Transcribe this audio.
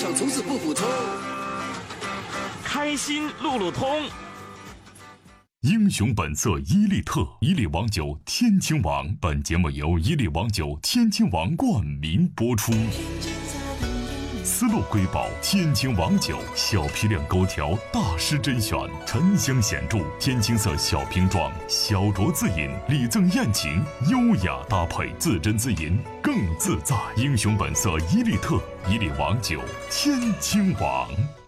想从此不普通。 开心路路通。 英雄本色伊利特，伊利王酒天青王。本节目由伊利王酒天青王冠名播出。丝路瑰宝天青王酒，小批量勾调，大师甄选，沉香显著，天青色小瓶装，小酌自饮，礼赠宴请，优雅搭配，自斟自饮更自在。英雄本色伊利特，伊利王酒天青王。